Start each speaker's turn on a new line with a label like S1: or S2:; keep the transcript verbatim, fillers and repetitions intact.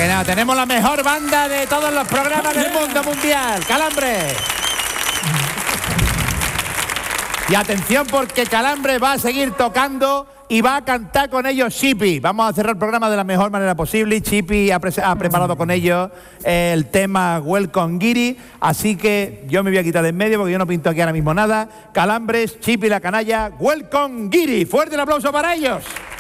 S1: que no, tenemos la mejor banda de todos los programas del mundo mundial, Calambre. Y atención porque Calambre va a seguir tocando y va a cantar con ellos Chipi. Vamos a cerrar el programa de la mejor manera posible. Chipi ha, pre ha preparado con ellos el tema Welcome Giri, así que yo me voy a quitar de en medio porque yo no pinto aquí ahora mismo nada. Calambres, Chipi la canalla, Welcome Giri. Fuerte el aplauso para ellos.